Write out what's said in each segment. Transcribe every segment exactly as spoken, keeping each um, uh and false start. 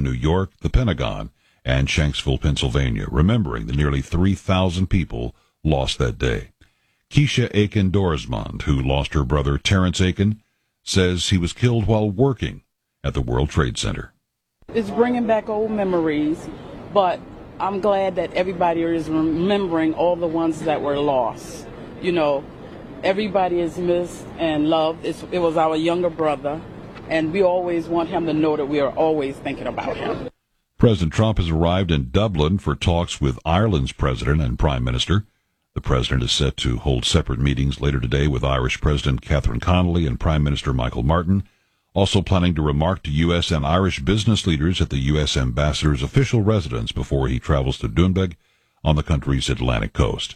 New York, the Pentagon, and Shanksville, Pennsylvania, remembering the nearly three thousand people lost that day. Keisha Aiken Dorismond, who lost her brother Terrence Aiken, says he was killed while working at the World Trade Center. It's bringing back old memories, but I'm glad that everybody is remembering all the ones that were lost. You know, everybody is missed and loved. It's, it was our younger brother, and we always want him to know that we are always thinking about him. President Trump has arrived in Dublin for talks with Ireland's president and prime minister. The president is set to hold separate meetings later today with Irish President Catherine Connolly and Prime Minister Michael Martin, also planning to remark to U S and Irish business leaders at the U S ambassador's official residence before he travels to Doonbeg on the country's Atlantic coast.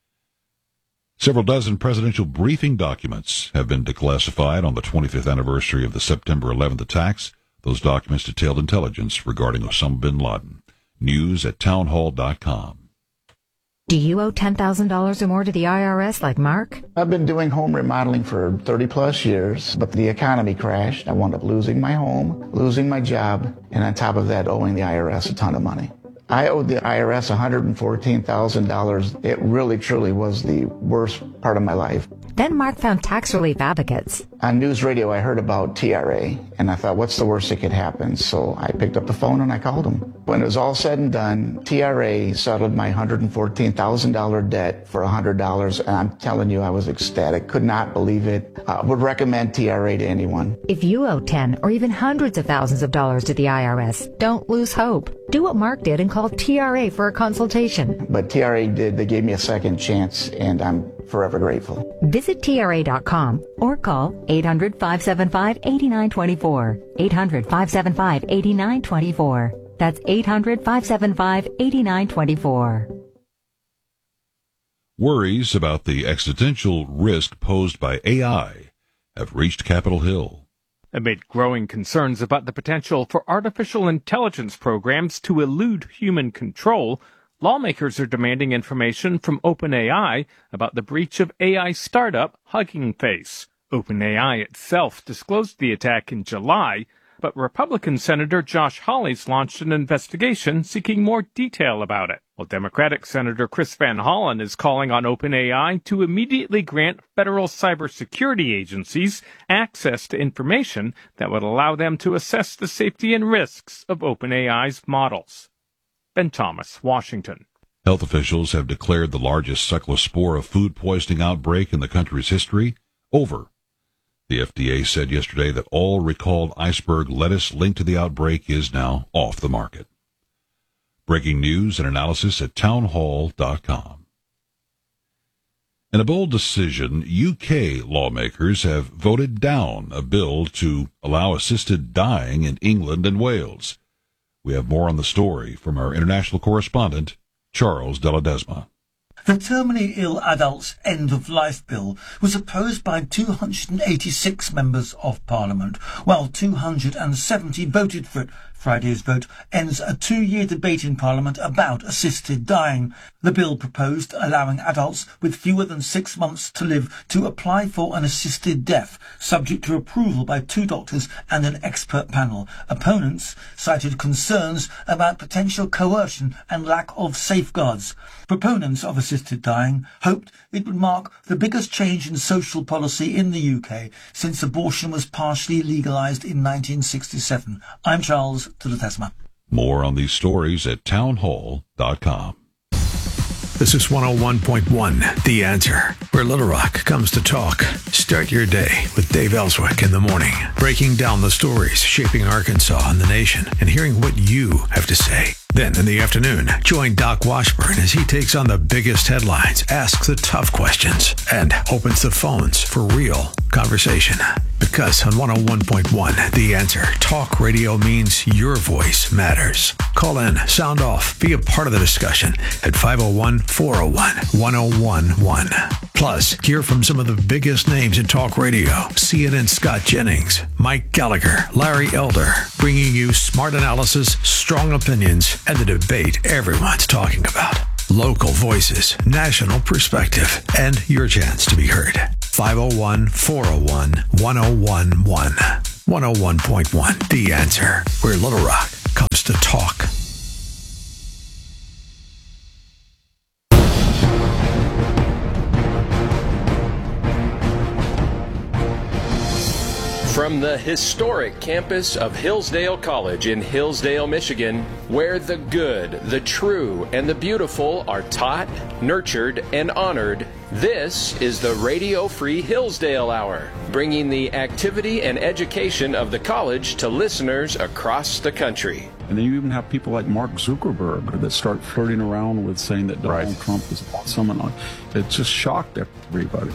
Several dozen presidential briefing documents have been declassified on the twenty-fifth anniversary of the September eleventh attacks. Those documents detailed intelligence regarding Osama bin Laden. News at townhall dot com. Do you owe ten thousand dollars or more to the I R S like Mark? I've been doing home remodeling for thirty plus years, but the economy crashed. I wound up losing my home, losing my job, and on top of that, owing the I R S a ton of money. I owed the I R S one hundred fourteen thousand dollars. It really, truly was the worst part of my life. Then Mark found tax relief advocates. On news radio, I heard about T R A, and I thought, what's the worst that could happen? So I picked up the phone and I called them. When it was all said and done, T R A settled my one hundred fourteen thousand dollars debt for one hundred dollars, and I'm telling you, I was ecstatic. Could not believe it. I would recommend T R A to anyone. If you owe ten or even hundreds of thousands of dollars to the I R S, don't lose hope. Do what Mark did and call T R A for a consultation. But T R A did. They gave me a second chance, and I'm forever grateful. Visit T R A dot com or call eight hundred, five seven five, eight nine two four. eight hundred, five seven five, eight nine two four. That's eight hundred, five seven five, eight nine two four. Worries about the existential risk posed by A I have reached Capitol Hill. Amid growing concerns about the potential for artificial intelligence programs to elude human control, lawmakers are demanding information from OpenAI about the breach of A I startup Hugging Face. OpenAI itself disclosed the attack in July, but Republican Senator Josh Hawley's launched an investigation seeking more detail about it, while Democratic Senator Chris Van Hollen is calling on OpenAI to immediately grant federal cybersecurity agencies access to information that would allow them to assess the safety and risks of OpenAI's models. Ben Thomas, Washington. Health officials have declared the largest cephalospora food poisoning outbreak in the country's history over. The F D A said yesterday that all recalled iceberg lettuce linked to the outbreak is now off the market. Breaking news and analysis at townhall dot com. In a bold decision, U K lawmakers have voted down a bill to allow assisted dying in England and Wales. We have more on the story from our international correspondent, Charles de Ledesma. The terminally ill adults' end-of-life bill was opposed by two hundred eighty-six members of Parliament, while two hundred seventy voted for it. Friday's vote ends a two-year debate in Parliament about assisted dying. The bill proposed allowing adults with fewer than six months to live to apply for an assisted death, subject to approval by two doctors and an expert panel. Opponents cited concerns about potential coercion and lack of safeguards. Proponents of assisted dying hoped it would mark the biggest change in social policy in the U K since abortion was partially legalised in nineteen sixty-seven. I'm Charles de Ledesma. More on these stories at townhall dot com. This is one oh one point one, The Answer, where Little Rock comes to talk. Start your day with Dave Ellswick in the morning, breaking down the stories shaping Arkansas and the nation and hearing what you have to say. Then in the afternoon, join Doc Washburn as he takes on the biggest headlines, asks the tough questions, and opens the phones for real conversation. Because on one oh one point one, The Answer, talk radio means your voice matters. Call in, sound off, be a part of the discussion at five oh one, four oh one, one oh one one. Plus, hear from some of the biggest names in talk radio. C N N's Scott Jennings, Mike Gallagher, Larry Elder, bringing you smart analysis, strong opinions, and the debate everyone's talking about. Local voices, national perspective, and your chance to be heard. five oh one, four oh one, one oh one one. one oh one point one, The Answer, where Little Rock comes to talk. From the historic campus of Hillsdale College in Hillsdale, Michigan, where the good, the true, and the beautiful are taught, nurtured, and honored, this is the Radio Free Hillsdale Hour, bringing the activity and education of the college to listeners across the country. And then you even have people like Mark Zuckerberg that start flirting around with saying that Donald right. Trump is awesome. It just shocked everybody.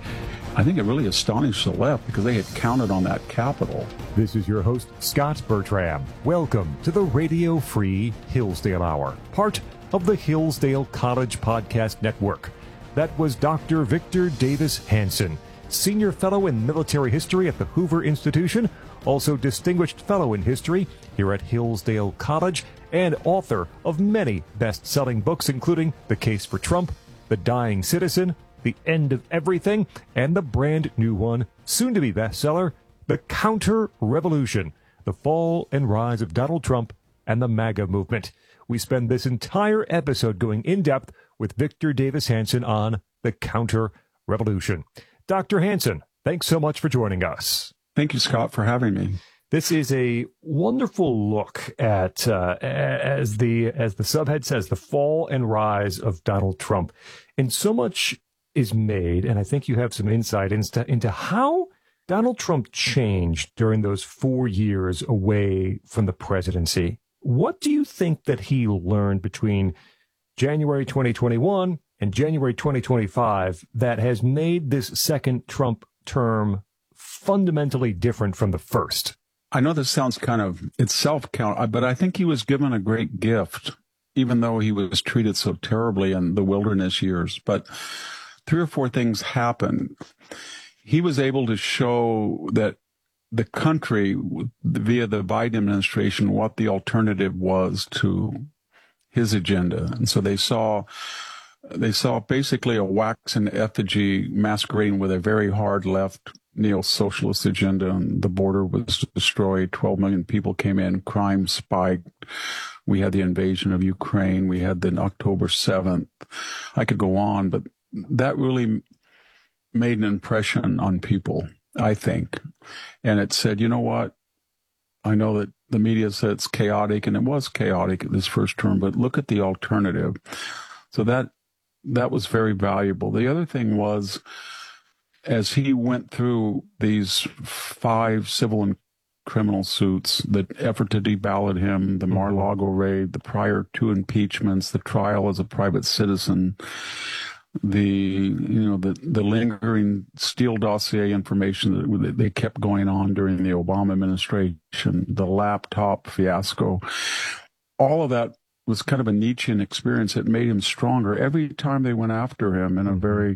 I think it really astonished the left because they had counted on that capital. This is your host, Scott Bertram. Welcome to the Radio Free Hillsdale Hour, part of the Hillsdale College Podcast Network. That was Doctor Victor Davis Hanson, Senior Fellow in Military History at the Hoover Institution, also Distinguished Fellow in History here at Hillsdale College, and author of many best-selling books, including The Case for Trump, The Dying Citizen, The End of Everything, and the brand new one, soon-to-be bestseller, The Counter-Revolution, The Fall and Rise of Donald Trump and the MAGA Movement. We spend this entire episode going in-depth with Victor Davis Hanson on The Counter-Revolution. Doctor Hanson, thanks so much for joining us. Thank you, Scott, for having me. This is a wonderful look at, uh, as the as the subhead says, the fall and rise of Donald Trump. And so much is made, and I think you have some insight into, into how Donald Trump changed during those four years away from the presidency. What do you think that he learned between January twenty twenty-one and January twenty twenty-five that has made this second Trump term fundamentally different from the first? I know this sounds kind of, it's self-count, but I think he was given a great gift, even though he was treated so terribly in the wilderness years. But three or four things happened. He was able to show that the country, via the Biden administration, what the alternative was to his agenda. And so they saw, they saw basically a waxen effigy masquerading with a very hard left neo-socialist agenda, and the border was destroyed. twelve million people came in, crime spiked. We had the invasion of Ukraine. We had the October seventh. I could go on, but that really made an impression on people, I think. And it said, you know what? I know that the media said it's chaotic, and it was chaotic this first term, but look at the alternative. So that that was very valuable. The other thing was, as he went through these five civil and criminal suits, the effort to deballot him, the Mar-a-Lago raid, the prior two impeachments, the trial as a private citizen, the, you know, the, the lingering Steele dossier information that they kept going on during the Obama administration, the laptop fiasco, all of that was kind of a Nietzschean experience. It made him stronger. Every time they went after him in a very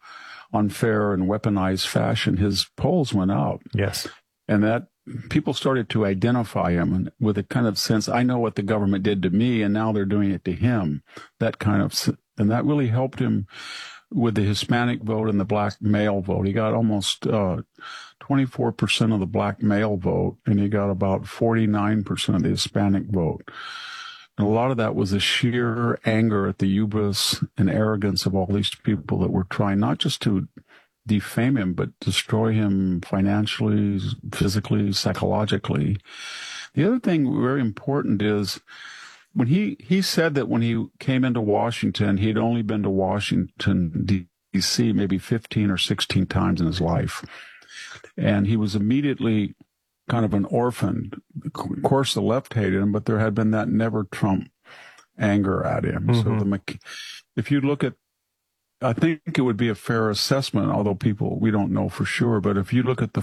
unfair and weaponized fashion, his polls went up. Yes. And that people started to identify him with a kind of sense, I know what the government did to me, and now they're doing it to him. That kind of, and that really helped him with the Hispanic vote and the black male vote. He got almost uh, twenty-four percent of the black male vote, and he got about forty-nine percent of the Hispanic vote. And a lot of that was the sheer anger at the hubris and arrogance of all these people that were trying not just to defame him, but destroy him financially, physically, psychologically. The other thing very important is when he, he said that when he came into Washington, he had only been to Washington, D C maybe fifteen or sixteen times in his life. And he was immediately kind of an orphan. Of course, the left hated him, but there had been that never Trump anger at him. Mm-hmm. So the, if you look at, I think it would be a fair assessment, although people, we don't know for sure, but if you look at the,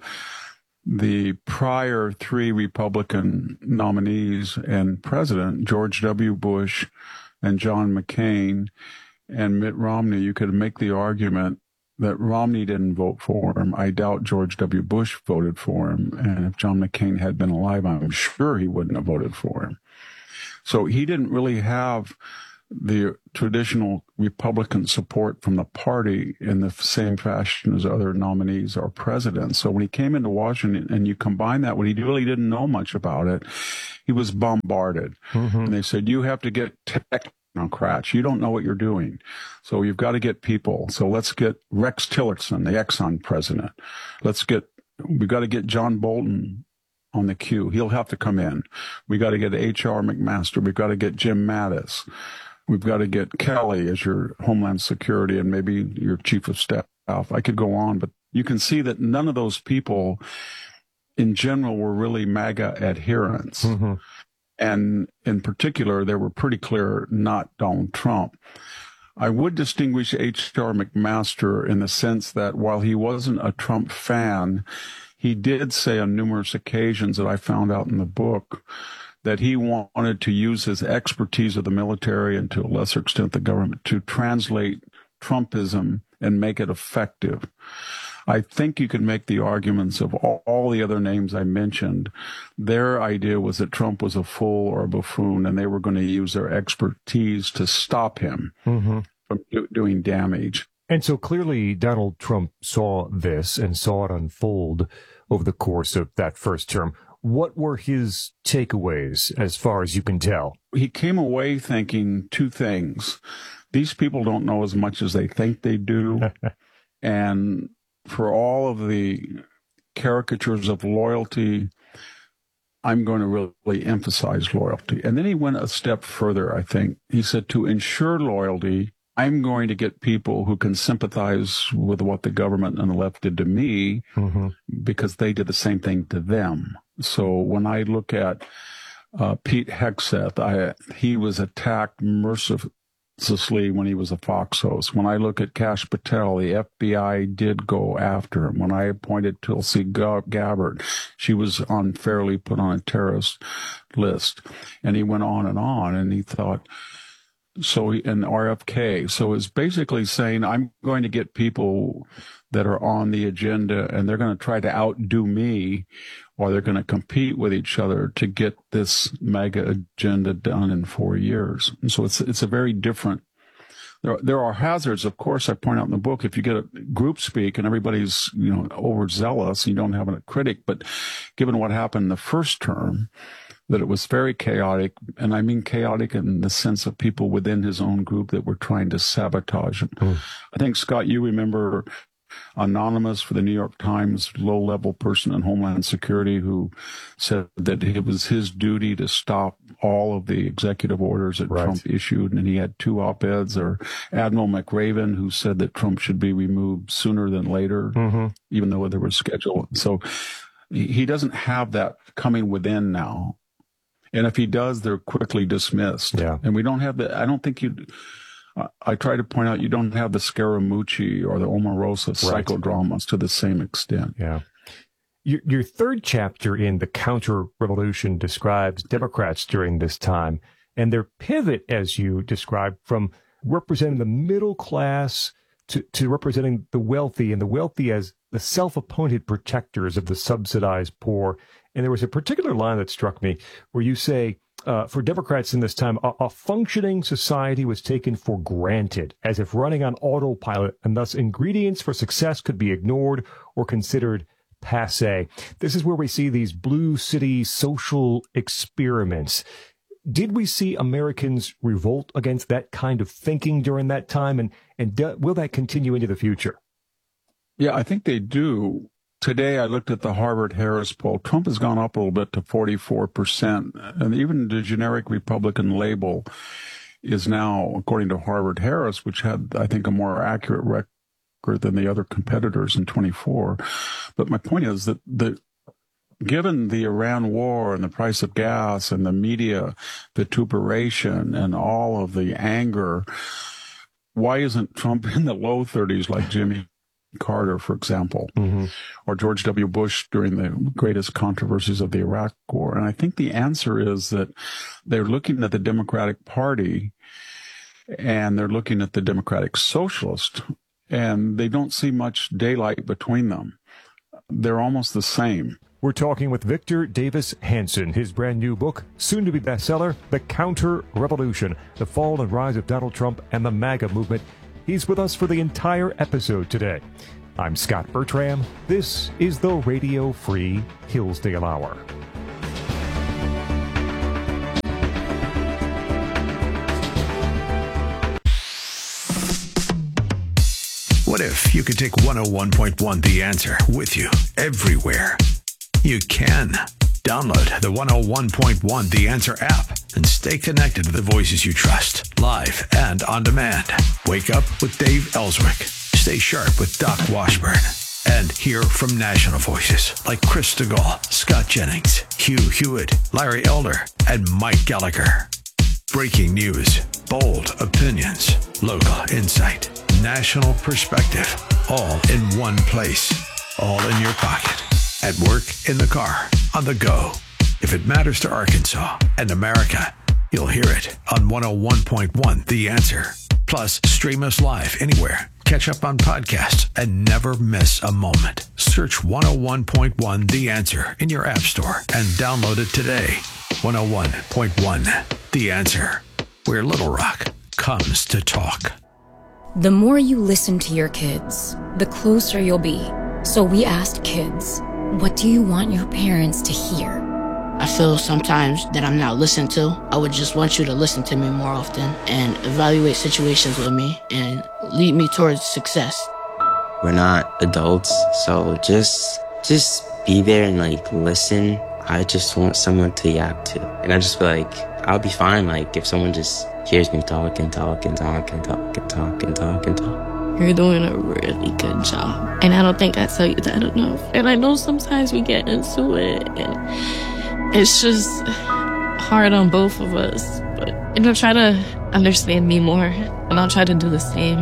the prior three Republican nominees and president, George W. Bush and John McCain and Mitt Romney, you could make the argument that Romney didn't vote for him. I doubt George W. Bush voted for him. And if John McCain had been alive, I'm sure he wouldn't have voted for him. So he didn't really have the traditional Republican support from the party in the same fashion as other nominees or presidents. So when he came into Washington and you combine that when he really didn't know much about it, he was bombarded. Mm-hmm. And they said, you have to get technocrats. You don't know what you're doing. So you've got to get people. So let's get Rex Tillerson, the Exxon president. Let's get, we've got to get John Bolton on the queue. He'll have to come in. We got to get H R McMaster. We've got to get Jim Mattis. We've got to get Kelly as your Homeland Security and maybe your chief of staff. I could go on, but you can see that none of those people in general were really MAGA adherents. Mm-hmm. And in particular, they were pretty clear not Donald Trump. I would distinguish H R McMaster in the sense that while he wasn't a Trump fan, he did say on numerous occasions that I found out in the book that he wanted to use his expertise of the military and to a lesser extent the government to translate Trumpism and make it effective. I think you could make the arguments of all, all the other names I mentioned. Their idea was that Trump was a fool or a buffoon, and they were going to use their expertise to stop him mm-hmm. from do, doing damage. And so clearly Donald Trump saw this and saw it unfold over the course of that first term. What were his takeaways as far as you can tell? He came away thinking two things. These people don't know as much as they think they do. And for all of the caricatures of loyalty, I'm going to really emphasize loyalty. And then he went a step further, I think. He said, to ensure loyalty, I'm going to get people who can sympathize with what the government and the left did to me mm-hmm. because they did the same thing to them. So when I look at uh, Pete Hegseth, I, he was attacked mercilessly when he was a Fox host. When I look at Kash Patel, the F B I did go after him. When I appointed Tulsi Gabbard, she was unfairly put on a terrorist list. And he went on and on, and he thought... So, and R F K. So it's basically saying, I'm going to get people that are on the agenda and they're going to try to outdo me, or they're going to compete with each other to get this mega agenda done in four years. And so it's, it's a very different, there, there are hazards. Of course, I point out in the book, if you get a group speak and everybody's, you know, overzealous, you don't have a critic, but given what happened in the first term, that it was very chaotic, and I mean chaotic in the sense of people within his own group that were trying to sabotage him. Mm. I think, Scott, you remember Anonymous for the New York Times, low-level person in Homeland Security who said that it was his duty to stop all of the executive orders that right. Trump issued, and he had two op-eds, or Admiral McRaven, who said that Trump should be removed sooner than later, mm-hmm. even though there was schedule. So he doesn't have that coming within now. And if he does, they're quickly dismissed. Yeah. And we don't have the, I don't think you, uh, I try to point out you don't have the Scaramucci or the Omarosa right. psychodramas to the same extent. Yeah. Your, your third chapter in The Counter-Revolution describes Democrats during this time and their pivot, as you described, from representing the middle class to, to representing the wealthy, and the wealthy as the self-appointed protectors of the subsidized poor. And there was a particular line that struck me where you say, uh, for Democrats in this time, a, a functioning society was taken for granted, as if running on autopilot, and thus ingredients for success could be ignored or considered passé. This is where we see these blue city social experiments. Did we see Americans revolt against that kind of thinking during that time, and, and do, will that continue into the future? Yeah, I think they do. Today, I looked at the Harvard-Harris poll. Trump has gone up a little bit to forty-four percent. And even the generic Republican label is now, according to Harvard-Harris, which had, I think, a more accurate record than the other competitors in twenty-four. But my point is that the given the Iran war and the price of gas and the media vituperation and all of the anger, why isn't Trump in the low thirties like Jimmy Carter, for example, mm-hmm. or George W. Bush during the greatest controversies of the Iraq War? And I think the answer is that they're looking at the Democratic Party and they're looking at the Democratic Socialist, and they don't see much daylight between them. They're almost the same. We're talking with Victor Davis Hanson. His brand new book, soon-to-be bestseller, The Counter-Revolution, The Fall and Rise of Donald Trump and the MAGA Movement. He's with us for the entire episode today. I'm Scott Bertram. This is the Radio Free Hillsdale Hour. What if you could take one oh one point one The Answer with you everywhere? You can. Download the one oh one point one The Answer app and stay connected to the voices you trust, live and on demand. Wake up with Dave Ellswick. Stay sharp with Doc Washburn. And hear from national voices like Chris DeGaulle, Scott Jennings, Hugh Hewitt, Larry Elder, and Mike Gallagher. Breaking news, bold opinions, local insight, national perspective, all in one place, all in your pocket. At work, in the car, on the go. If it matters to Arkansas and America, you'll hear it on one oh one point one The Answer. Plus, stream us live anywhere. Catch up on podcasts and never miss a moment. Search one oh one point one The Answer in your app store and download it today. one oh one point one The Answer, where Little Rock comes to talk. The more you listen to your kids, the closer you'll be. So we asked kids, what do you want your parents to hear? I feel sometimes that I'm not listened to. I would just want you to listen to me more often and evaluate situations with me and lead me towards success. We're not adults, so just just be there and like listen. I just want someone to yap to. And I just feel like I'll be fine like if someone just hears me talk and talk and talk and talk and talk and talk and talk. You're doing a really good job. And I don't think I tell you that enough. And I know sometimes we get into it and it's just hard on both of us. But and I'll try to understand me more and I'll try to do the same.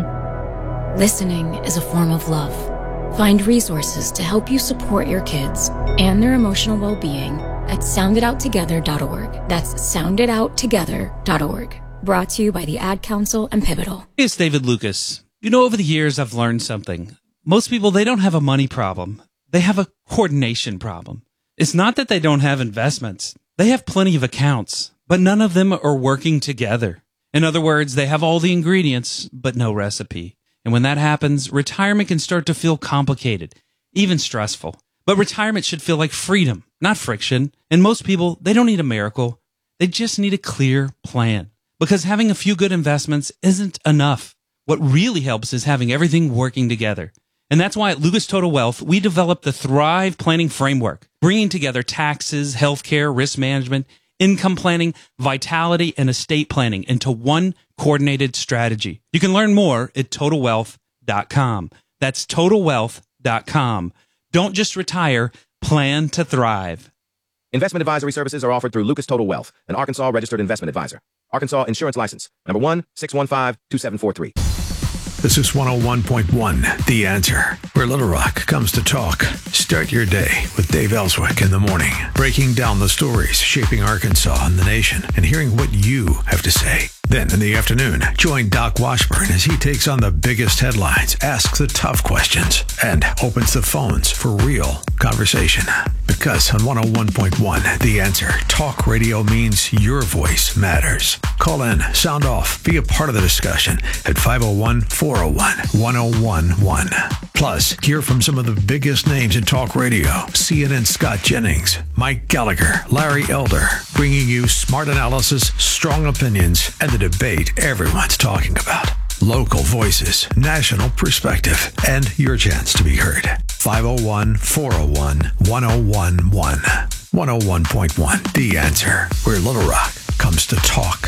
Listening is a form of love. Find resources to help you support your kids and their emotional well-being at sound it out together dot org. That's sound it out together dot org. Brought to you by the Ad Council and Pivotal. Hey, it's David Lucas. You know, over the years, I've learned something. Most people, they don't have a money problem. They have a coordination problem. It's not that they don't have investments. They have plenty of accounts, but none of them are working together. In other words, they have all the ingredients, but no recipe. And when that happens, retirement can start to feel complicated, even stressful. But retirement should feel like freedom, not friction. And most people, they don't need a miracle. They just need a clear plan. Because having a few good investments isn't enough. What really helps is having everything working together. And that's why at Lucas Total Wealth, we developed the Thrive Planning Framework, bringing together taxes, healthcare, risk management, income planning, vitality, and estate planning into one coordinated strategy. You can learn more at total wealth dot com. That's total wealth dot com. Don't just retire, plan to thrive. Investment advisory services are offered through Lucas Total Wealth, an Arkansas registered investment advisor. Arkansas Insurance License, number one six one five two seven four three. This is one oh one point one The Answer, where Little Rock comes to talk. Start your day with Dave Ellswick in the morning, breaking down the stories shaping Arkansas and the nation and hearing what you have to say. Then in the afternoon, join Doc Washburn as he takes on the biggest headlines, asks the tough questions, and opens the phones for real conversation. Because on one oh one point one The Answer, talk radio means your voice matters. Call in, sound off, be a part of the discussion at five oh one, four oh one, one oh one one. Plus, hear from some of the biggest names in talk radio. C N N's Scott Jennings, Mike Gallagher, Larry Elder, bringing you smart analysis, strong opinions, and the debate everyone's talking about. Local voices, national perspective, and your chance to be heard. five oh one, four oh one, one oh one one. one oh one point one The Answer, where Little Rock comes to talk.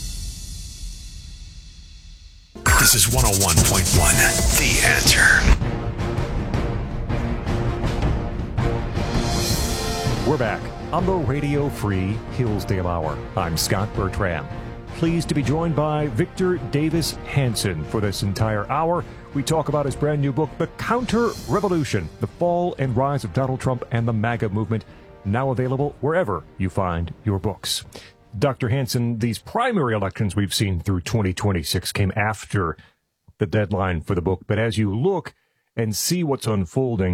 This is one oh one point one The Answer. We're back on the Radio Free Hillsdale Hour. I'm Scott Bertram. Pleased to be joined by Victor Davis Hanson for this entire hour. We talk about his brand new book, The Counter-Revolution, The Fall and Rise of Donald Trump and the MAGA Movement, now available wherever you find your books. Doctor Hanson, these primary elections we've seen through twenty twenty-six came after the deadline for the book, but as you look and see what's unfolding,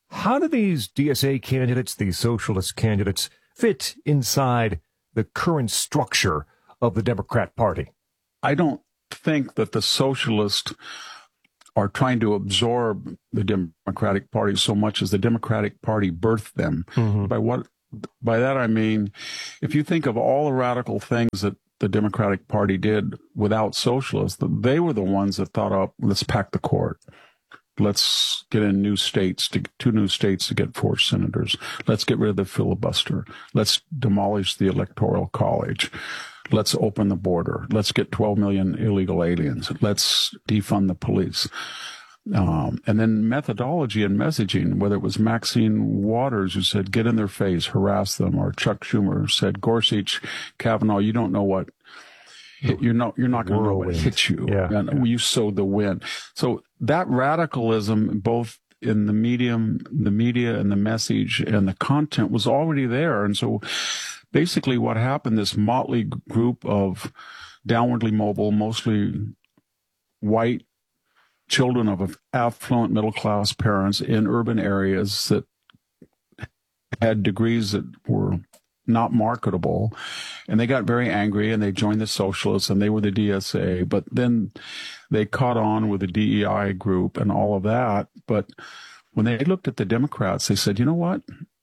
How do these D S A candidates, these socialist candidates, fit inside the current structure of the Democrat Party? I don't think that the socialists are trying to absorb the Democratic Party so much as the Democratic Party birthed them. Mm-hmm. By what, by that I mean, if you think of all the radical things that the Democratic Party did without socialists, they were the ones that thought, oh, let's pack the court. Let's get in new states, to two new states to get four senators. Let's get rid of the filibuster. Let's demolish the Electoral College. Let's open the border. Let's get twelve million illegal aliens. Let's defund the police. Um, and then methodology and messaging, whether it was Maxine Waters who said, get in their face, harass them, or Chuck Schumer said, Gorsuch, Kavanaugh, you don't know what hit, you're not, you're not going to know what hit you. Yeah, and yeah. You sowed the wind. So that radicalism, both in the medium, the media and the message and the content was already there. And so basically what happened, this motley group of downwardly mobile, mostly white children of affluent middle-class parents in urban areas that had degrees that were not marketable, and they got very angry and they joined the socialists and they were the D S A, but then they caught on with the D E I group and all of that. But when they looked at the Democrats, they said, you know what?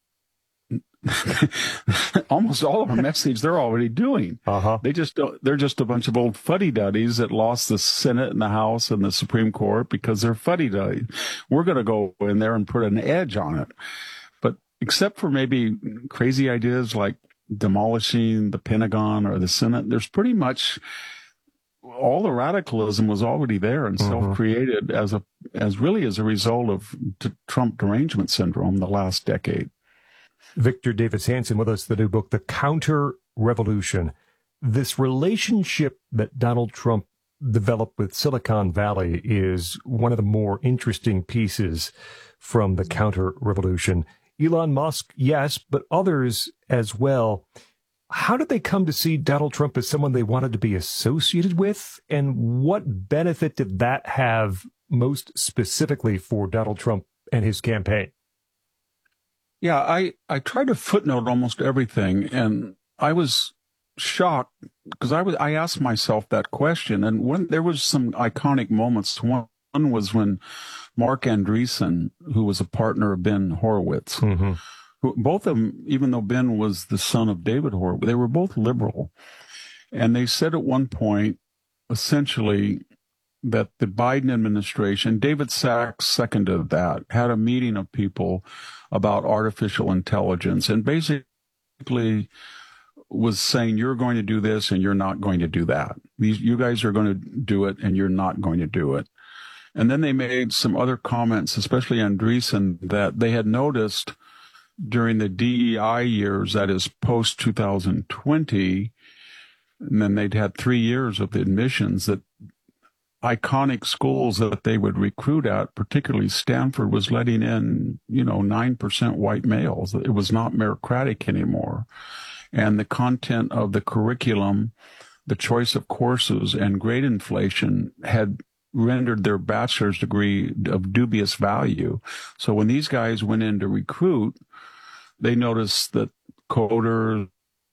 Almost all of our message they're already doing. Uh-huh. They just don't, they're just a bunch of old fuddy-duddies that lost the Senate and the House and the Supreme Court because they're fuddy-duddies. We're going to go in there and put an edge on it. But except for maybe crazy ideas like demolishing the Pentagon or the Senate, there's pretty much all the radicalism was already there and mm-hmm. self-created as a as really as a result of t- Trump derangement syndrome the last decade. Victor Davis Hanson with us, the new book, The Counter-Revolution. This relationship that Donald Trump developed with Silicon Valley is one of the more interesting pieces from The Counter-Revolution. Elon Musk, yes, but others as well. How did they come to see Donald Trump as someone they wanted to be associated with? And what benefit did that have most specifically for Donald Trump and his campaign? Yeah, I, I tried to footnote almost everything, and I was shocked because I was I asked myself that question, and when there was some iconic moments. One, one was when Mark Andreessen, who was a partner of Ben Horowitz, mm-hmm. who, both of them, even though Ben was the son of David Horowitz, they were both liberal, and they said at one point, essentially, that the Biden administration, David Sachs seconded that, had a meeting of people about artificial intelligence and basically was saying, you're going to do this and you're not going to do that. These, you guys are going to do it and you're not going to do it. And then they made some other comments, especially Andreessen, that they had noticed during the D E I years, that is post two thousand twenty, and then they'd had three years of the admissions, that iconic schools that they would recruit at, particularly Stanford, was letting in, you know, nine percent white males. It was not meritocratic anymore. And the content of the curriculum, the choice of courses, and grade inflation had rendered their bachelor's degree of dubious value. So when these guys went in to recruit, they noticed that coders,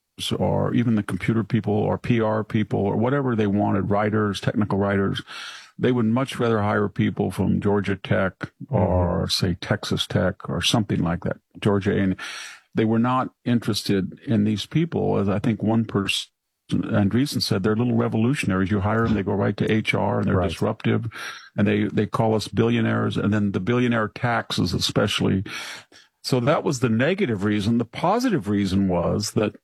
or even the computer people or P R people or whatever they wanted, writers, technical writers, they would much rather hire people from Georgia Tech or, mm-hmm. say, Texas Tech or something like that, Georgia. And they were not interested in these people. As I think one person, Andreessen, said, they're little revolutionaries. You hire them, they go right to H R, and they're right. disruptive, and they, they call us billionaires, and then the billionaire taxes especially. So that was the negative reason. The positive reason was that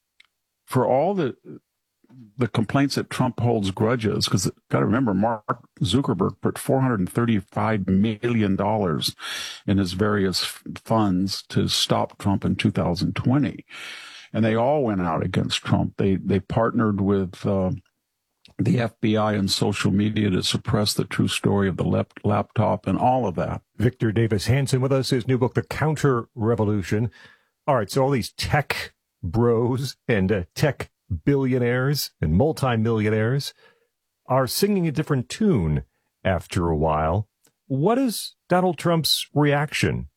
for all the the complaints that Trump holds grudges, because got to remember, Mark Zuckerberg put four hundred thirty-five million dollars in his various funds to stop Trump in two thousand twenty. And they all went out against Trump. They they partnered with uh, the F B I and social media to suppress the true story of the lap- laptop and all of that. Victor Davis Hanson with us, his new book, The Counter-Revolution. All right, so all these tech bros and uh, tech billionaires and multimillionaires are singing a different tune after a while. What is Donald Trump's reaction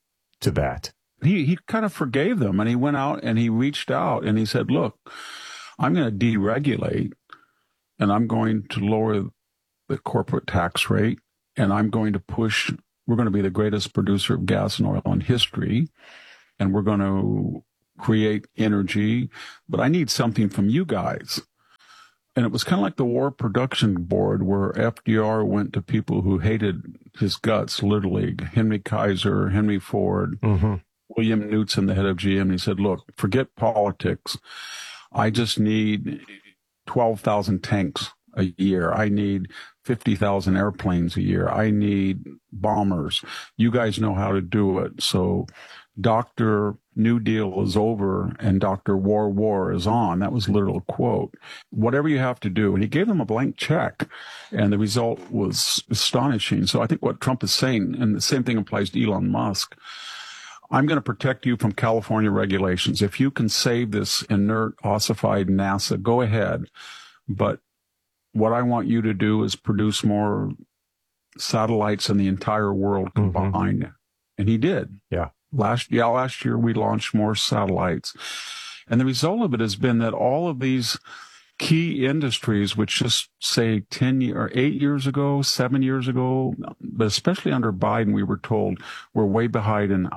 to that? He he kind of forgave them, and he went out and he reached out and he said, look, I'm going to deregulate, and I'm going to lower the corporate tax rate, and I'm going to push, we're going to be the greatest producer of gas and oil in history, and we're going to create energy, but I need something from you guys. And it was kind of like the War Production Board, where F D R went to people who hated his guts, literally, Henry Kaiser, Henry Ford, mm-hmm. William Knudsen, the head of G M. And he said, look, forget politics. I just need twelve thousand tanks a year. I need fifty thousand airplanes a year. I need bombers. You guys know how to do it. So Doctor New Deal is over and Doctor War War is on. That was a literal quote. Whatever you have to do. And he gave them a blank check, and the result was astonishing. So I think what Trump is saying, and the same thing applies to Elon Musk, I'm going to protect you from California regulations. If you can save this inert, ossified NASA, go ahead. But what I want you to do is produce more satellites in the entire world combined. Mm-hmm. And he did. Yeah. Last, yeah, last year we launched more satellites. And the result of it has been that all of these key industries, which just say ten or eight years ago, seven years ago, but especially under Biden, we were told we're way behind in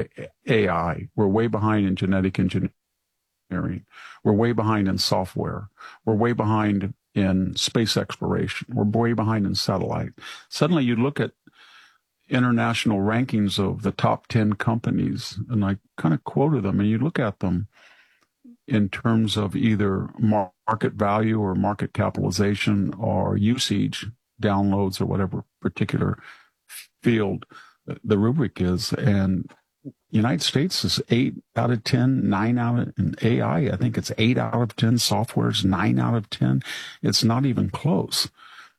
A I. We're way behind in genetic engineering. We're way behind in software. We're way behind in space exploration. We're way behind in satellite. Suddenly you look at international rankings of the top ten companies, and I kind of quoted them, and you look at them in terms of either market value or market capitalization or usage, downloads or whatever particular field the rubric is. And United States is eight out of ten, nine out of, in A I, I think it's eight out of ten, software is nine out of ten. It's not even close.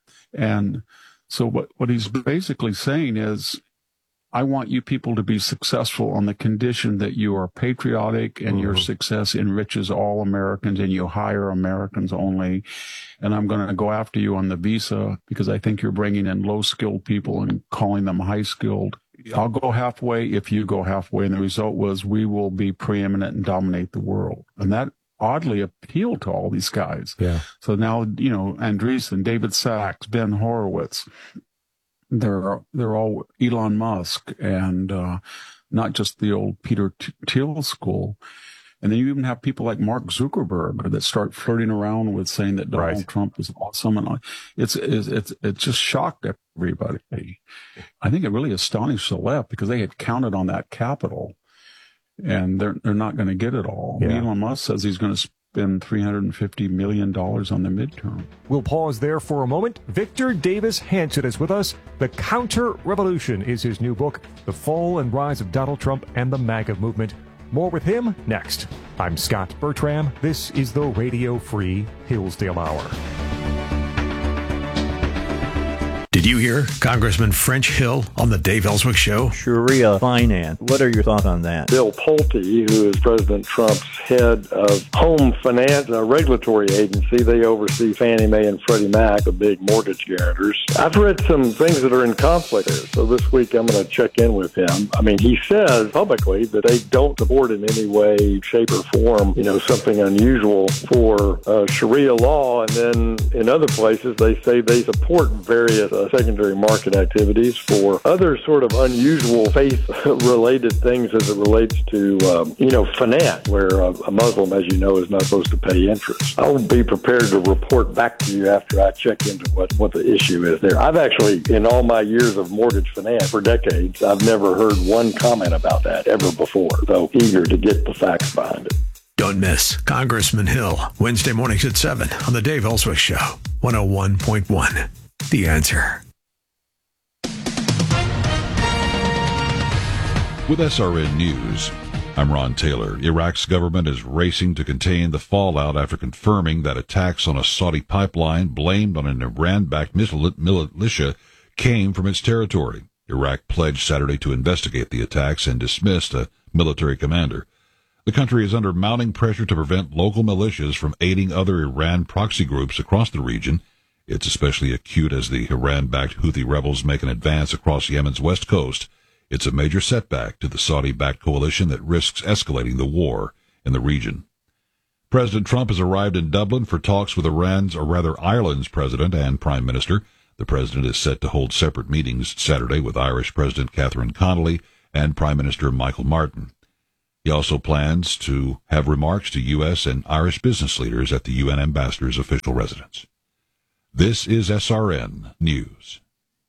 And so what, what he's basically saying is, I want you people to be successful on the condition that you are patriotic and mm-hmm. your success enriches all Americans and you hire Americans only. And I'm going to go after you on the visa because I think you're bringing in low-skilled people and calling them high-skilled. I'll go halfway if you go halfway. And the result was we will be preeminent and dominate the world. And that oddly appealed to all these guys. Yeah. So now, you know, Andreessen, David Sachs, Ben Horowitz, they're, they're all Elon Musk and, uh, not just the old Peter Thiel school. And then you even have people like Mark Zuckerberg that start flirting around with saying that Donald right. Trump is awesome. And it's, it's, it's, it just shocked everybody. I think it really astonished the left because they had counted on that capital. And they're they're not going to get it all. Yeah. Elon Musk says he's going to spend three hundred fifty million dollars on the midterm. We'll pause there for a moment. Victor Davis Hanson is with us. The Counter-Revolution is his new book, The Fall and Rise of Donald Trump and the MAGA Movement. More with him next. I'm Scott Bertram. This is the Radio Free Hillsdale Hour. Did you hear Congressman French Hill on the Dave Ellswick Show? Sharia finance. What are your thoughts on that? Bill Pulte, who is President Trump's head of home finance, a regulatory agency, they oversee Fannie Mae and Freddie Mac, the big mortgage guarantors. I've read some things that are in conflict there, so this week I'm going to check in with him. I mean, he says publicly that they don't support in any way, shape, or form, you know, something unusual for uh, Sharia law, and then in other places they say they support various uh, secondary market activities for other sort of unusual faith-related things as it relates to, um, you know, finance, where a, a Muslim, as you know, is not supposed to pay interest. I'll be prepared to report back to you after I check into what, what the issue is there. I've actually, in all my years of mortgage finance for decades, I've never heard one comment about that ever before, though eager to get the facts behind it. Don't miss Congressman Hill, Wednesday mornings at seven on the Dave Ellswick Show, one oh one point one. The Answer. With S R N News, I'm Ron Taylor. Iraq's government is racing to contain the fallout after confirming that attacks on a Saudi pipeline blamed on an Iran-backed militia came from its territory. Iraq pledged Saturday to investigate the attacks and dismissed a military commander. The country is under mounting pressure to prevent local militias from aiding other Iran proxy groups across the region. It's especially acute as the Iran-backed Houthi rebels make an advance across Yemen's west coast. It's a major setback to the Saudi-backed coalition that risks escalating the war in the region. President Trump has arrived in Dublin for talks with Iran's, or rather Ireland's, president and prime minister. The president is set to hold separate meetings Saturday with Irish President Catherine Connolly and Prime Minister Michael Martin. He also plans to have remarks to U S and Irish business leaders at the U N ambassador's official residence. This is S R N News.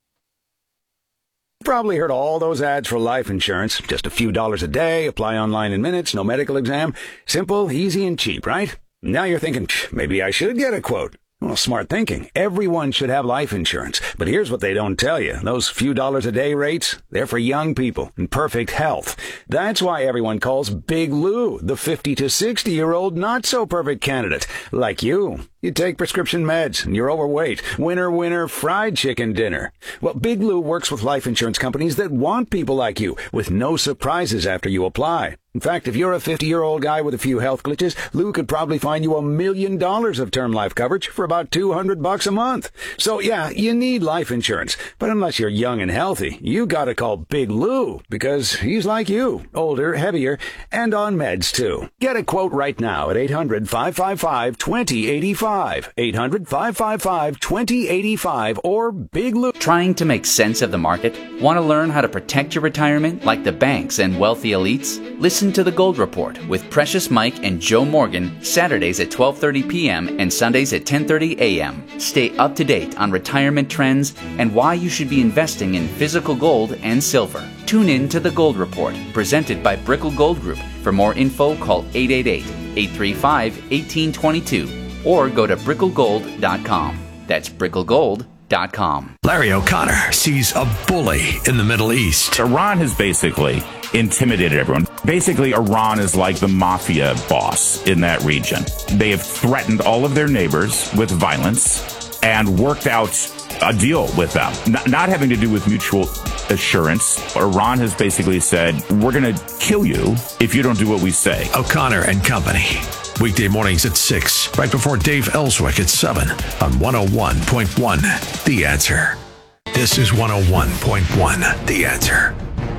You've probably heard all those ads for life insurance. Just a few dollars a day, apply online in minutes, no medical exam. Simple, easy, and cheap, right? Now you're thinking, maybe I should get a quote. Well, smart thinking. Everyone should have life insurance. But here's what they don't tell you. Those few dollars a day rates, they're for young people in perfect health. That's why everyone calls Big Lou the fifty to sixty-year-old not-so-perfect candidate. Like you. You take prescription meds, and you're overweight. Winner, winner, fried chicken dinner. Well, Big Lou works with life insurance companies that want people like you, with no surprises after you apply. In fact, if you're a fifty-year-old guy with a few health glitches, Lou could probably find you a million dollars of term life coverage for about two hundred bucks a month. So, yeah, you need life insurance. But unless you're young and healthy, you gotta call Big Lou, because he's like you, older, heavier, and on meds, too. Get a quote right now at eight hundred, five five five, two zero eight five. eight hundred, five five five, two zero eight five or Big Lou. Trying to make sense of the market? Want to learn how to protect your retirement like the banks and wealthy elites? Listen to The Gold Report with Precious Mike and Joe Morgan, Saturdays at twelve thirty p.m. and Sundays at ten thirty a.m. Stay up to date on retirement trends and why you should be investing in physical gold and silver. Tune in to The Gold Report, presented by Brickell Gold Group. For more info, call eight eight eight, eight three five, one eight two two or go to brickell gold dot com. That's brickell gold dot com. Larry O'Connor sees a bully in the Middle East. Iran has basically intimidated everyone. Basically, Iran is like the mafia boss in that region. They have threatened all of their neighbors with violence and worked out a deal with them, N- not having to do with mutual assurance. Iran has basically said, we're going to kill you if you don't do what we say. O'Connor and Company. Weekday mornings at six, right before Dave Ellswick at seven on one oh one point one, The Answer. This is one oh one point one, The Answer.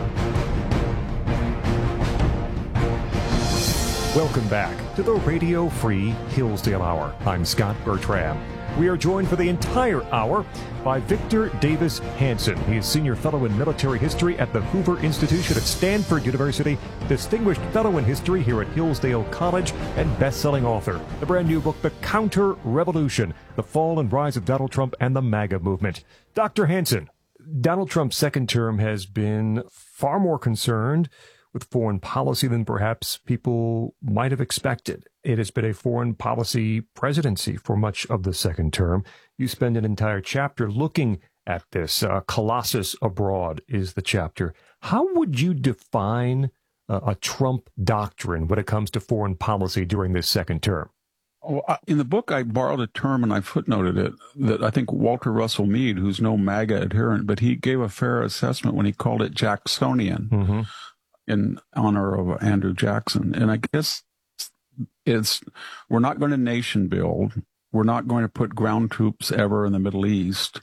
Welcome back to the Radio Free Hillsdale Hour. I'm Scott Bertram. We are joined for the entire hour by Victor Davis Hanson. He is Senior Fellow in Military History at the Hoover Institution at Stanford University, Distinguished Fellow in History here at Hillsdale College, and best-selling author. The brand new book, The Counter-Revolution, The Fall and Rise of Donald Trump and the MAGA Movement. Doctor Hanson, Donald Trump's second term has been far more concerned with foreign policy than perhaps people might have expected. It has been a foreign policy presidency for much of the second term. You spend an entire chapter looking at this. Uh, Colossus Abroad is the chapter. How would you define uh, a Trump doctrine when it comes to foreign policy during this second term? Well, in the book, I borrowed a term and I footnoted it that I think Walter Russell Mead, who's no MAGA adherent, but he gave a fair assessment when he called it Jacksonian. Mm-hmm. In honor of Andrew Jackson. And I guess it's, we're not going to nation build. We're not going to put ground troops ever in the Middle East.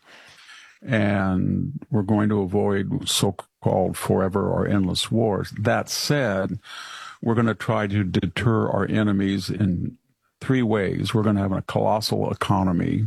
And we're going to avoid so-called forever or endless wars. That said, we're going to try to deter our enemies in three ways. We're going to have a colossal economy.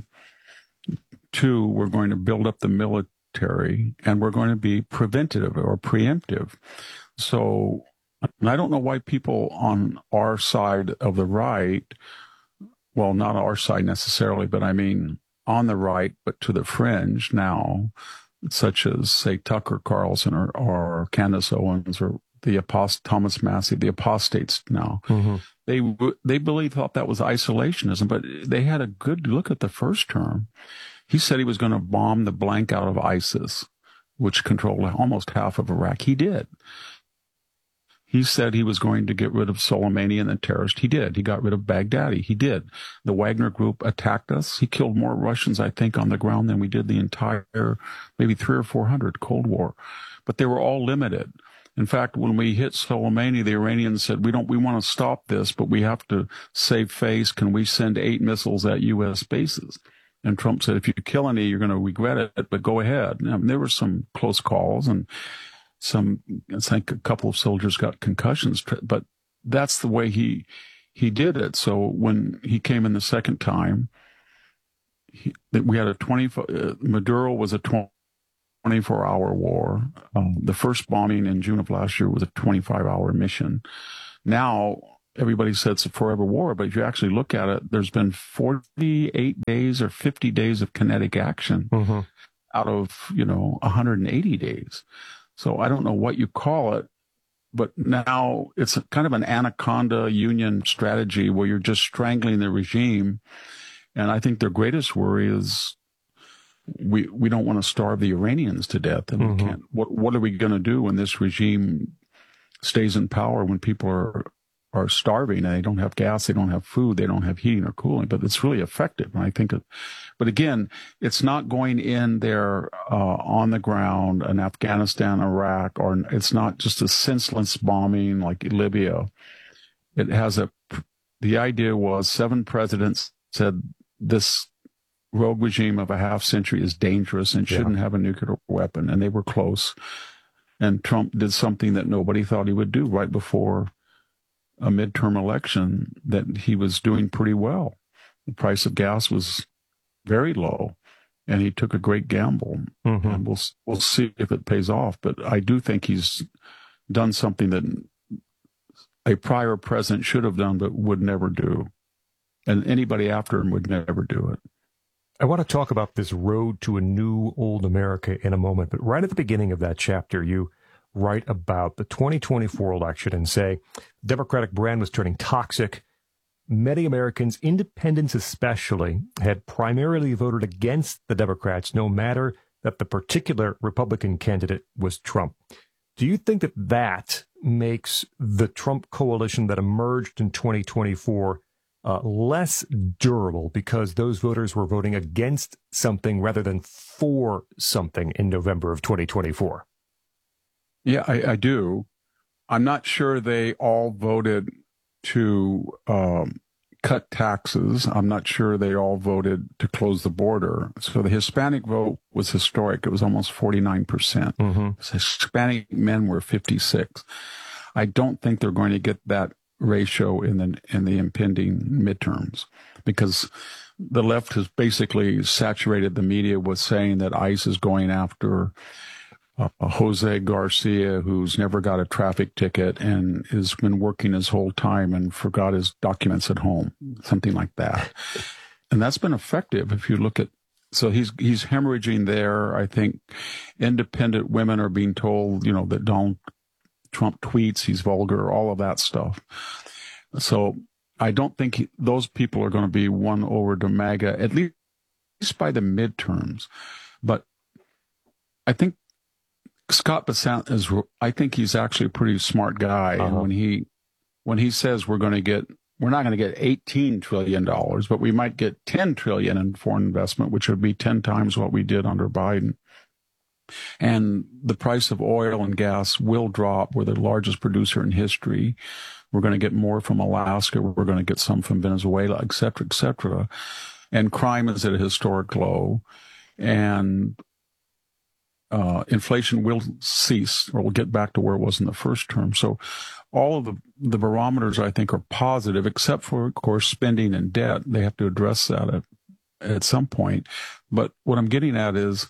Two, we're going to build up the military, and we're going to be preventative or preemptive. So, and I don't know why people on our side of the right, well, not our side necessarily, but I mean on the right, but to the fringe now, such as, say, Tucker Carlson or, or Candace Owens or the apost- Thomas Massey, the apostates now, mm-hmm. they they believe thought that was isolationism, but they had a good look at the first term. He said he was going to bomb the blank out of ISIS, which controlled almost half of Iraq. He did. He said he was going to get rid of Soleimani and the terrorists. He did. He got rid of Baghdadi. He did. The Wagner Group attacked us. He killed more Russians, I think, on the ground than we did the entire, maybe three or four hundred Cold War. But they were all limited. In fact, when we hit Soleimani, the Iranians said, we don't, we want to stop this, but we have to save face. Can we send eight missiles at U S bases? And Trump said, if you kill any, you're going to regret it, but go ahead. I mean, there were some close calls. And some, I think a couple of soldiers got concussions, but that's the way he, he did it. So when he came in the second time, he, we had a twenty, uh, Maduro was a twenty-four hour war. Um, the first bombing in June of last year was a twenty-five hour mission. Now, everybody said it's a forever war, but if you actually look at it, there's been forty-eight days or fifty days of kinetic action mm-hmm. out of, you know, one hundred eighty days. So I don't know what you call it, but now it's a, kind of an anaconda union strategy where you're just strangling the regime. And I think their greatest worry is we we don't want to starve the Iranians to death. And mm-hmm. we can't. What what are we going to do when this regime stays in power, when people are are starving and they don't have gas, they don't have food, they don't have heating or cooling? But it's really effective. And I think, it, but again, it's not going in there uh, on the ground in Afghanistan, Iraq, or it's not just a senseless bombing like Libya. It has a. The idea was seven presidents said this rogue regime of a half century is dangerous and shouldn't yeah. have a nuclear weapon, and they were close. And Trump did something that nobody thought he would do right before a midterm election, that he was doing pretty well. The price of gas was very low, and he took a great gamble. Mm-hmm. And we'll we'll see if it pays off. But I do think he's done something that a prior president should have done but would never do. And anybody after him would never do it. I want to talk about this road to a new old America in a moment, but right at the beginning of that chapter, you write about the twenty twenty-four election and say the Democratic brand was turning toxic. Many Americans, independents especially, had primarily voted against the Democrats, no matter that the particular Republican candidate was Trump. Do you think that that makes the Trump coalition that emerged in twenty twenty-four Uh, less durable because those voters were voting against something rather than for something in November of twenty twenty-four? Yeah, I, I do. I'm not sure they all voted to um, cut taxes. I'm not sure they all voted to close the border. So the Hispanic vote was historic. It was almost forty-nine percent. Mm-hmm. Hispanic men were fifty-six. I don't think they're going to get that ratio in the in the impending midterms, because the left has basically saturated the media with saying that ICE is going after uh, Jose Garcia, who's never got a traffic ticket and has been working his whole time and forgot his documents at home, something like that. And that's been effective if you look at. So he's he's hemorrhaging there. I think independent women are being told, you know, that Donald Trump tweets, he's vulgar, all of that stuff. So I don't think he, those people are going to be won over to MAGA, at least by the midterms. But I think Scott Bessent is, I think he's actually a pretty smart guy. Uh-huh. And when he, when he says we're going to get, we're not going to get eighteen trillion dollars, but we might get ten trillion dollars in foreign investment, which would be ten times what we did under Biden. And the price of oil and gas will drop. We're the largest producer in history. We're going to get more from Alaska. We're going to get some from Venezuela, et cetera, et cetera. And crime is at a historic low. And uh, inflation will cease, or will get back to where it was in the first term. So all of the, the barometers, I think, are positive, except for, of course, spending and debt. They have to address that at, at some point. But what I'm getting at is,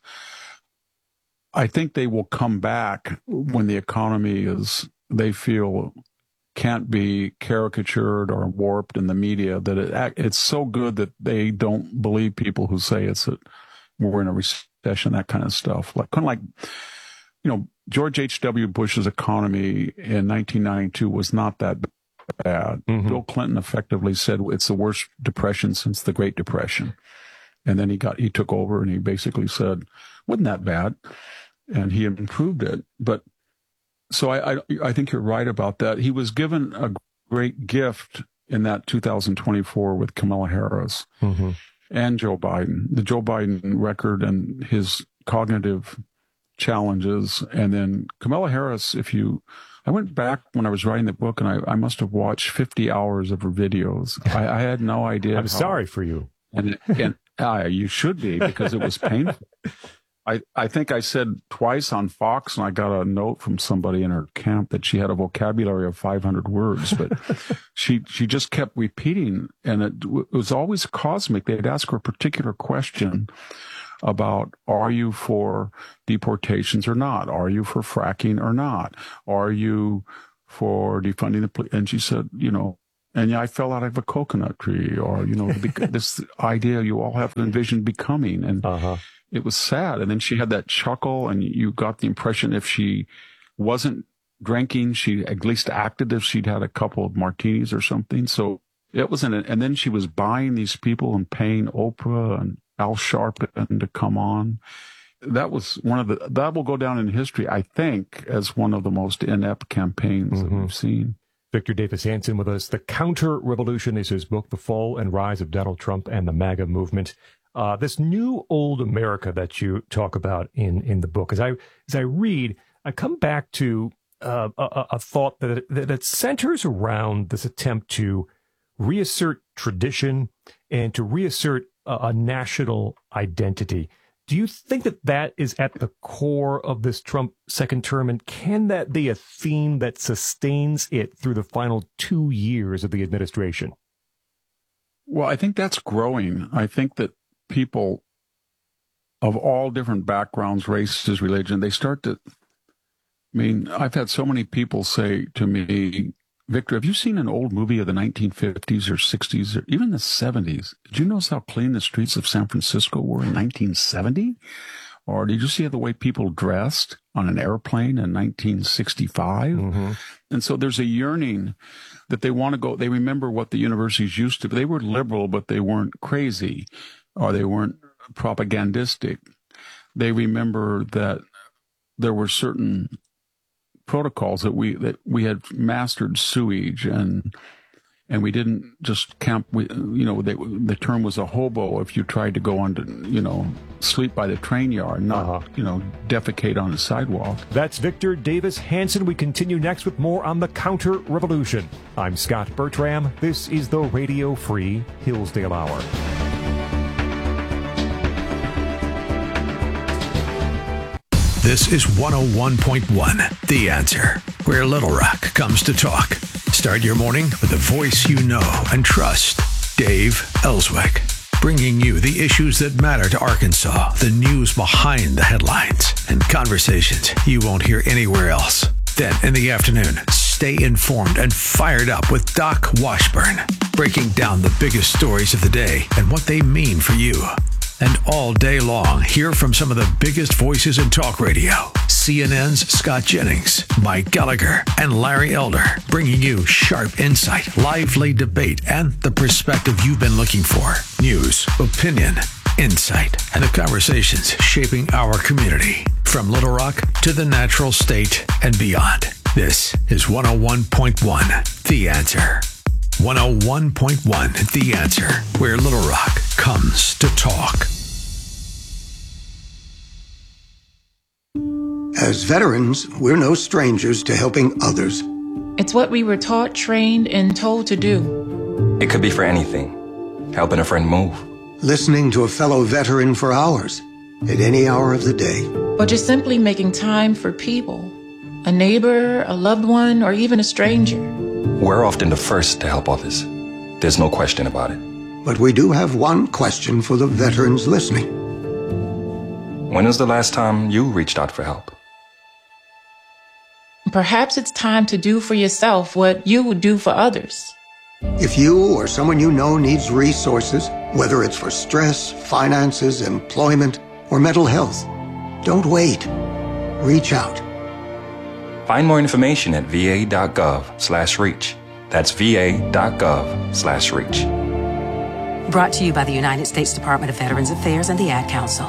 I think they will come back when the economy is, they feel, can't be caricatured or warped in the media, that it, it's so good that they don't believe people who say it's a, we're in a recession, that kind of stuff. Like, kind of like, you know, George H W. Bush's economy in nineteen ninety-two was not that bad. Mm-hmm. Bill Clinton effectively said it's the worst depression since the Great Depression. And then he got, he took over and he basically said, wasn't that bad? And he improved it. But so I, I, I think you're right about that. He was given a great gift in that two thousand twenty-four with Kamala Harris mm-hmm. and Joe Biden, the Joe Biden record and his cognitive challenges. And then Kamala Harris, if you, I went back when I was writing the book and I, I must have watched fifty hours of her videos. I, I had no idea. I'm how, sorry for you. And, and uh, you should be, because it was painful. I, I think I said twice on Fox, and I got a note from somebody in her camp that she had a vocabulary of five hundred words, but she she just kept repeating, and it, it was always cosmic. They'd ask her a particular question about, are you for deportations or not? Are you for fracking or not? Are you for defunding the police? And she said, you know, and yeah, I fell out of a coconut tree, or, you know, this idea you all have envisioned becoming. And uh-huh. It was sad. And then she had that chuckle, and you got the impression if she wasn't drinking, she at least acted as she'd had a couple of martinis or something. So it was an, and then she was buying these people and paying Oprah and Al Sharpton to come on. That was one of the, that will go down in history, I think, as one of the most inept campaigns mm-hmm. that we've seen. Victor Davis Hanson with us. The Counter Revolution is his book, The Fall and Rise of Donald Trump and the MAGA Movement. Uh, this new old America that you talk about in, in the book, as I as I read, I come back to uh, a, a thought that, that that centers around this attempt to reassert tradition and to reassert a, a national identity. Do you think that that is at the core of this Trump second term, and can that be a theme that sustains it through the final two years of the administration? Well, I think that's growing. I think that people of all different backgrounds, races, religion, they start to, I mean, I've had so many people say to me, Victor, have you seen an old movie of the nineteen fifties or sixties or even the seventies? Did you notice how clean the streets of San Francisco were in nineteen seventy? Or did you see the way people dressed on an airplane in nineteen sixty-five? Mm-hmm. And so there's a yearning that they want to go, they remember what the universities used to be. They were liberal, but they weren't crazy, or they weren't propagandistic. They remember that there were certain protocols that we that we had mastered sewage, and and we didn't just camp. We, you know, they, the term was a hobo if you tried to go on to, you know, sleep by the train yard, not uh-huh. you know, defecate on the sidewalk. That's Victor Davis Hanson. We continue next with more on the Counter Revolution. I'm Scott Bertram. This is the Radio Free Hillsdale Hour. This is one oh one point one, The Answer, where Little Rock comes to talk. Start your morning with a voice you know and trust. Dave Ellswick, bringing you the issues that matter to Arkansas, the news behind the headlines, and conversations you won't hear anywhere else. Then in the afternoon, stay informed and fired up with Doc Washburn, breaking down the biggest stories of the day and what they mean for you. And all day long, hear from some of the biggest voices in talk radio. C N N's Scott Jennings, Mike Gallagher, and Larry Elder, bringing you sharp insight, lively debate, and the perspective you've been looking for. News, opinion, insight, and the conversations shaping our community. From Little Rock to the natural state and beyond. This is one oh one point one, The Answer. one oh one point one, The Answer, where Little Rock comes to talk. As veterans, we're no strangers to helping others. It's what we were taught, trained, and told to do. It could be for anything. Helping a friend move. Listening to a fellow veteran for hours, at any hour of the day. Or just simply making time for people. A neighbor, a loved one, or even a stranger. We're often the first to help others. There's no question about it. But we do have one question for the veterans listening. When was the last time you reached out for help? Perhaps it's time to do for yourself what you would do for others. If you or someone you know needs resources, whether it's for stress, finances, employment, or mental health, don't wait. Reach out. Find more information at va.gov slash reach. That's va.gov slash reach. Brought to you by the United States Department of Veterans Affairs and the Ad Council.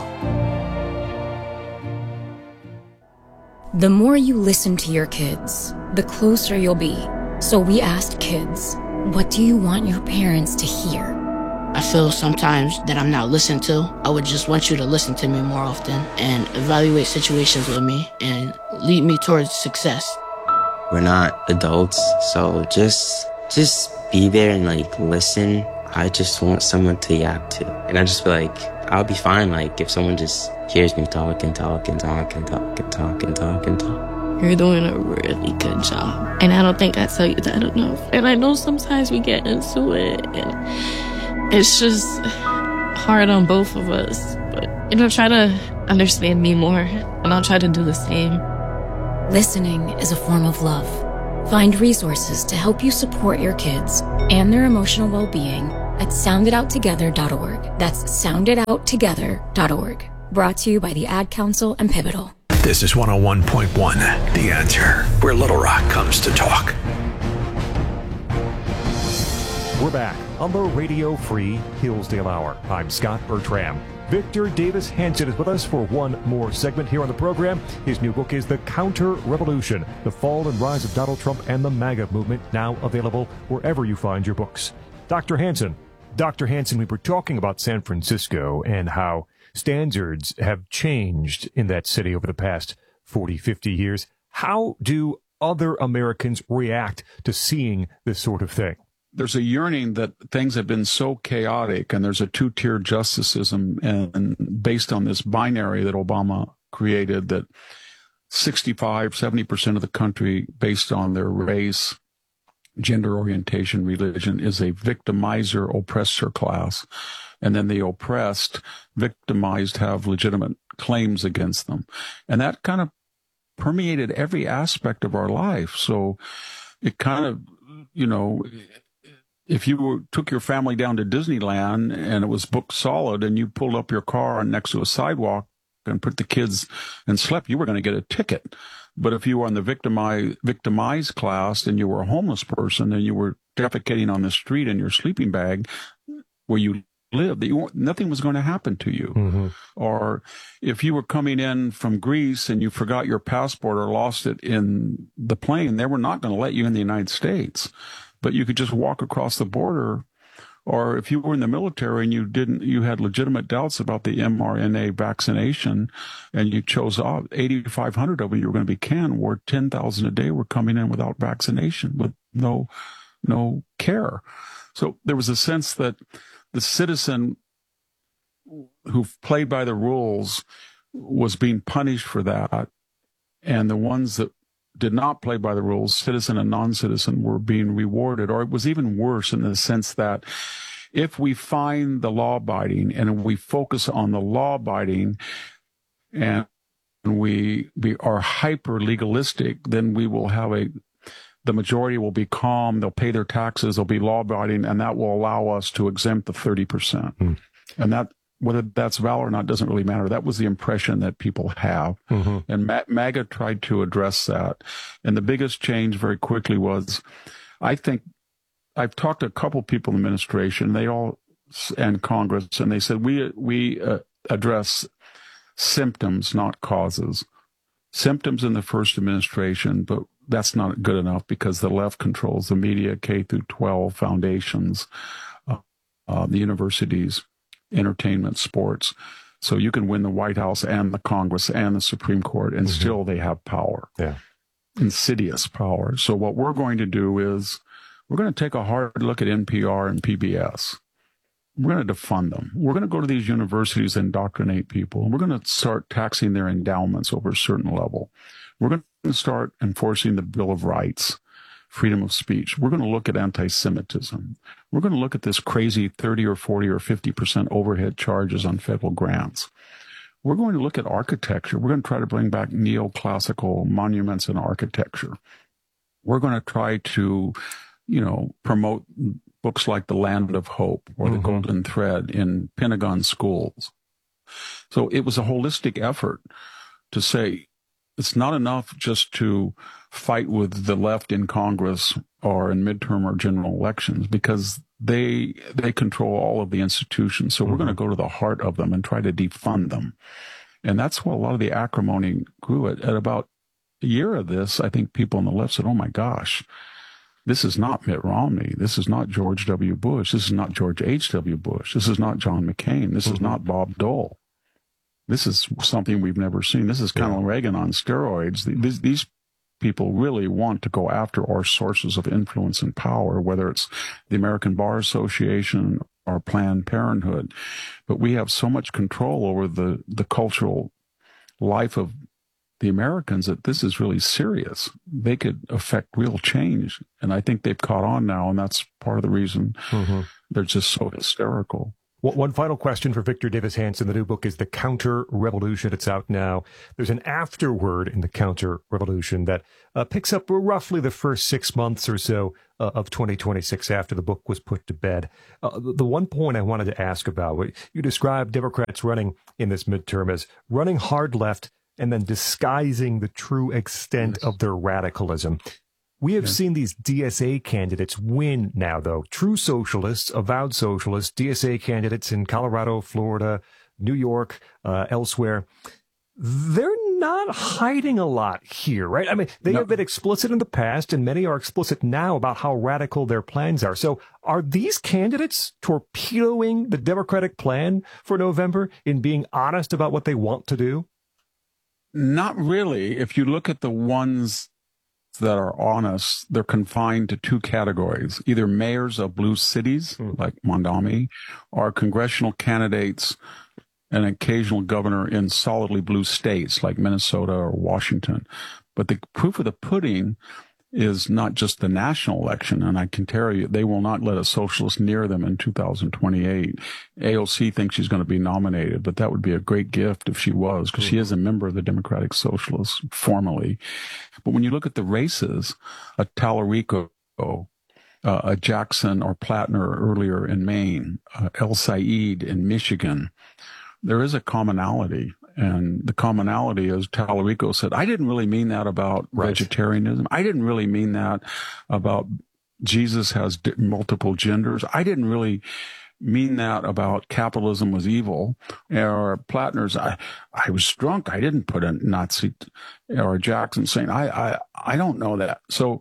The more you listen to your kids, the closer you'll be. So we asked kids, what do you want your parents to hear? I feel sometimes that I'm not listened to. I would just want you to listen to me more often and evaluate situations with me and lead me towards success. We're not adults, so just just be there and like listen. I just want someone to yap to. And I just feel like I'll be fine, like, if someone just hears me talk and talk and talk and talk and talk and talk and talk. You're doing a really good job. And I don't think I tell you that enough. And I know sometimes we get into it, and it's just hard on both of us. But, you know, try to understand me more, and I'll try to do the same. Listening is a form of love. Find resources to help you support your kids and their emotional well-being at sound it out together dot org. That's sound it out together dot org. Brought to you by the Ad Council and Pivotal. This is one oh one point one, The Answer, where Little Rock comes to talk. We're back on the Radio Free Hillsdale Hour. I'm Scott Bertram. Victor Davis Hanson is with us for one more segment here on the program. His new book is The Counter-Revolution, The Fall and Rise of Donald Trump and the MAGA Movement, now available wherever you find your books. Doctor Hanson, Doctor Hanson, we were talking about San Francisco and how standards have changed in that city over the past forty, fifty years. How do other Americans react to seeing this sort of thing? There's a yearning that things have been so chaotic, and there's a two-tier justice system, and based on this binary that Obama created, that sixty-five, seventy percent of the country, based on their race, gender orientation, religion, is a victimizer, oppressor class. And then the oppressed, victimized, have legitimate claims against them. And that kind of permeated every aspect of our life. So it kind of, you know, if you were, took your family down to Disneyland and it was booked solid and you pulled up your car next to a sidewalk and put the kids and slept, you were going to get a ticket. But if you were on the victimized, victimized class and you were a homeless person and you were defecating on the street in your sleeping bag where you lived, you, nothing was going to happen to you. Mm-hmm. Or if you were coming in from Greece and you forgot your passport or lost it in the plane, they were not going to let you in the United States. But you could just walk across the border. Or if you were in the military and you didn't, you had legitimate doubts about the mRNA vaccination and you chose off, eighty-five hundred of them you were going to be canned, where ten thousand a day were coming in without vaccination, with no, no care. So there was a sense that the citizen who played by the rules was being punished for that. And the ones that did not play by the rules, citizen and non-citizen, were being rewarded. Or it was even worse in the sense that if we find the law-abiding and we focus on the law-abiding and we, we are hyper-legalistic, then we will have a, the majority will be calm, they'll pay their taxes, they'll be law-abiding, and that will allow us to exempt the thirty percent. Mm. And that, whether that's valid or not doesn't really matter. That was the impression that people have. Mm-hmm. And Ma- MAGA tried to address that. And the biggest change very quickly was, I think, I've talked to a couple people in the administration, they all, and Congress, and they said, we, we uh, address symptoms, not causes. Symptoms in the first administration, but that's not good enough because the left controls the media, K through twelve, foundations, uh, uh, the universities, entertainment, sports. So you can win the White House and the Congress and the Supreme Court, and mm-hmm. still they have power. Yeah. Insidious power. So what we're going to do is we're going to take a hard look at N P R and P B S. We're going to defund them. We're going to go to these universities and indoctrinate people. We're going to start taxing their endowments over a certain level. We're going to start enforcing the Bill of Rights, freedom of speech. We're going to look at anti-Semitism. We're going to look at this crazy thirty or forty or fifty percent overhead charges on federal grants. We're going to look at architecture. We're going to try to bring back neoclassical monuments in architecture. We're going to try to, you know, promote books like The Land of Hope or mm-hmm. The Golden Thread in Pentagon schools. So it was a holistic effort to say it's not enough just to fight with the left in Congress or in midterm or general elections, because they they control all of the institutions. So mm-hmm. we're going to go to the heart of them and try to defund them. And that's where a lot of the acrimony grew. At, at about a year of this, I think people on the left said, oh my gosh, this is not Mitt Romney. This is not George W. Bush. This is not George H W. Bush. This is not John McCain. This mm-hmm. is not Bob Dole. This is something we've never seen. This is kind of yeah. Reagan on steroids. These, these people really want to go after our sources of influence and power, whether it's the American Bar Association or Planned Parenthood. But we have so much control over the, the cultural life of the Americans that this is really serious. They could affect real change. And I think they've caught on now, and that's part of the reason mm-hmm. they're just so hysterical. Well, one final question for Victor Davis Hanson. The new book is The Counter-Revolution. It's out now. There's an afterword in The Counter-Revolution that uh, picks up roughly the first six months or so uh, of twenty twenty-six after the book was put to bed. Uh, the, the one point I wanted to ask about, you described Democrats running in this midterm as running hard left and then disguising the true extent yes. of their radicalism. We have yeah. seen these D S A candidates win now, though. True socialists, avowed socialists, D S A candidates in Colorado, Florida, New York, uh, elsewhere. They're not hiding a lot here, right? I mean, they no. have been explicit in the past, and many are explicit now about how radical their plans are. So are these candidates torpedoing the Democratic plan for November in being honest about what they want to do? Not really. If you look at the ones that are honest, they're confined to two categories, either mayors of blue cities mm. like Mondami or congressional candidates and occasional governor in solidly blue states like Minnesota or Washington. But the proof of the pudding is not just the national election, and I can tell you they will not let a socialist near them in two thousand twenty-eight. A O C thinks she's going to be nominated, but that would be a great gift if she was, because she is a member of the Democratic Socialists formally. But when you look at the races, a Tallarico, uh, a Jackson or Plattner earlier in Maine, uh, El Said in Michigan, there is a commonality. And the commonality is Tallarico said, I didn't really mean that about right. vegetarianism. I didn't really mean that about Jesus has d- multiple genders. I didn't really mean that about capitalism was evil. Or Plattner's, I, I was drunk. I didn't put a Nazi. T- or Jackson saying, I, I, I don't know that. So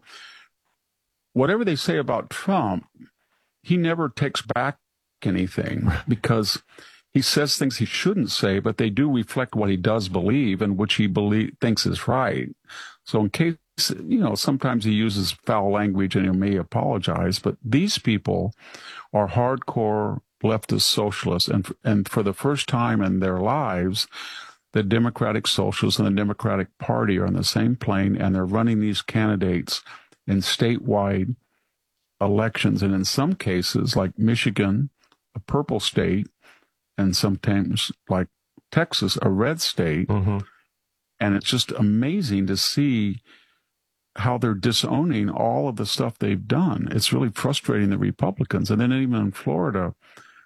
whatever they say about Trump, he never takes back anything because he says things he shouldn't say, but they do reflect what he does believe and which he believe, thinks is right. So in case, you know, sometimes he uses foul language and he may apologize, but these people are hardcore leftist socialists. And, and for the first time in their lives, the Democratic Socialists and the Democratic Party are on the same plane, and they're running these candidates in statewide elections. And in some cases, like Michigan, a purple state, and sometimes like Texas, a red state. Mm-hmm. And it's just amazing to see how they're disowning all of the stuff they've done. It's really frustrating the Republicans. And then even in Florida,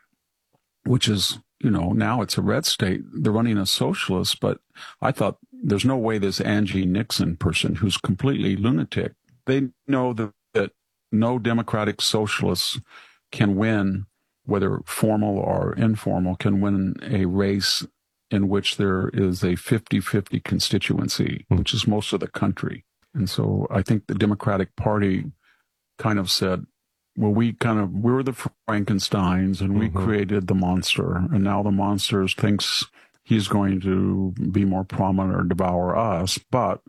which is, you know, now it's a red state, they're running a socialist. But I thought there's no way this Angie Nixon person, who's completely lunatic, they know that, that no Democratic socialists can win, whether formal or informal, can win a race in which there is a fifty-fifty constituency, mm. which is most of the country. And so I think the Democratic Party kind of said, well, we kind of, we're the Frankensteins and we mm-hmm. created the monster. And now the monster thinks he's going to be more prominent or devour us. But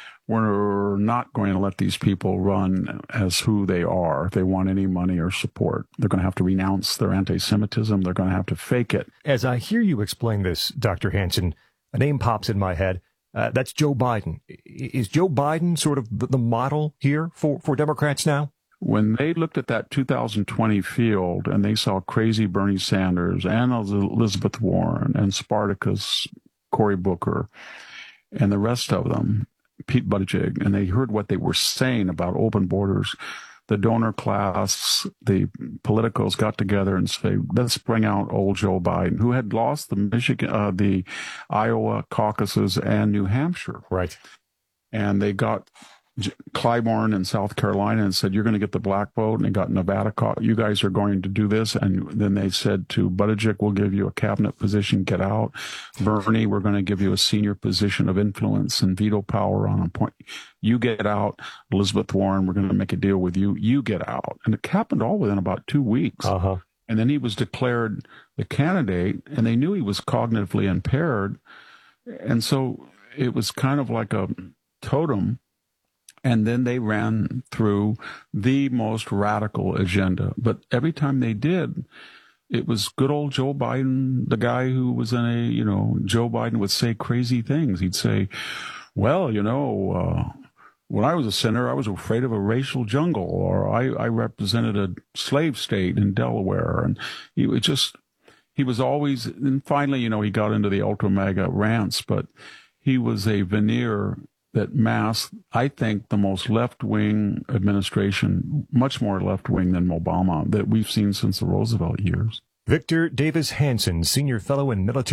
we're not going to let these people run as who they are. If they want any money or support, they're going to have to renounce their anti-Semitism. They're going to have to fake it. As I hear you explain this, Doctor Hanson, a name pops in my head. Uh, that's Joe Biden. Is Joe Biden sort of the, the model here for, for Democrats now? When they looked at that two thousand twenty field and they saw crazy Bernie Sanders and Elizabeth Warren and Spartacus, Cory Booker, and the rest of them, Pete Buttigieg, and they heard what they were saying about open borders, the donor class, the politicals got together and say, let's bring out old Joe Biden, who had lost the Michigan, uh, the Iowa caucuses and New Hampshire. Right. And they got Clyburn in South Carolina and said, you're going to get the black vote. And they got Nevada caught. You guys are going to do this. And then they said to Buttigieg, we'll give you a cabinet position. Get out. Bernie, we're going to give you a senior position of influence and veto power on a point. You get out. Elizabeth Warren, we're going to make a deal with you. You get out. And it happened all within about two weeks. Uh-huh. And then he was declared the candidate, and they knew he was cognitively impaired. And so it was kind of like a totem. And then they ran through the most radical agenda. But every time they did, it was good old Joe Biden, the guy who was in a, you know, Joe Biden would say crazy things. He'd say, well, you know, uh, when I was a senator, I was afraid of a racial jungle, or I, I represented a slave state in Delaware. And he was just, he was always, and finally, you know, he got into the ultra mega rants, but he was a veneer that masked, I think, the most left-wing administration, much more left-wing than Obama, that we've seen since the Roosevelt years. Victor Davis Hanson, Senior Fellow in Military